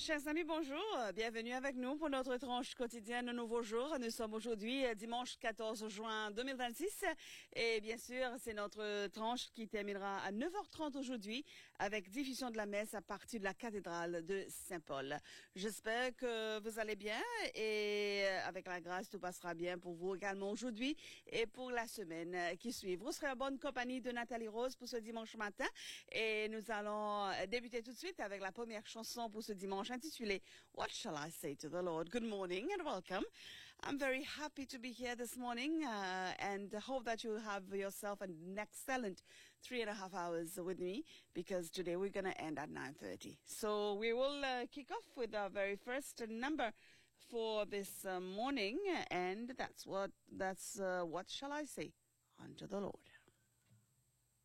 Chers amis, bonjour. Bienvenue avec nous pour notre tranche quotidienne de Nouveau Jour. Nous sommes aujourd'hui dimanche 14 juin 2026 et bien sûr, c'est notre tranche qui terminera à 9h30 aujourd'hui avec diffusion de la messe à partir de la cathédrale de Saint-Paul. J'espère que vous allez bien et avec la grâce, tout passera bien pour vous également aujourd'hui et pour la semaine qui suit. Vous serez en bonne compagnie de Nathalie Rose pour ce dimanche matin et nous allons débuter tout de suite avec la première chanson pour ce dimanche intitulé What Shall I Say to the Lord? Good morning and welcome. I'm very happy to be here this morning and hope that you have yourself an excellent 3.5 hours with me because today we're going to end at 9:30. So we will kick off with our very first number for this morning and that's what shall I say unto the Lord.